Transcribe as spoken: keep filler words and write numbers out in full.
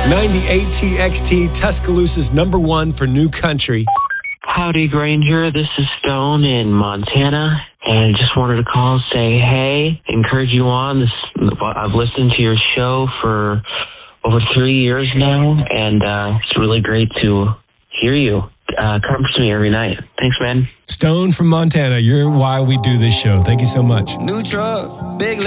ninety-eight T X T, Tuscaloosa's number one for new country. Howdy, Granger. This is Stone in Montana, and just wanted to call, say hey, encourage you on. This, I've listened to your show for over three years now, and uh, it's really great to hear you. Uh, comforts me every night. Thanks, man. Stone from Montana, you're why we do this show. Thank you so much. New truck, big